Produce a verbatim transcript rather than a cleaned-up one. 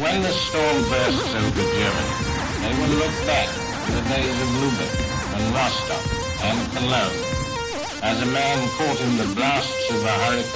when the storm bursts over Germany, they will look back to the days of Lubeck and Rostock and Cologne as a man caught in the blasts of a hurricane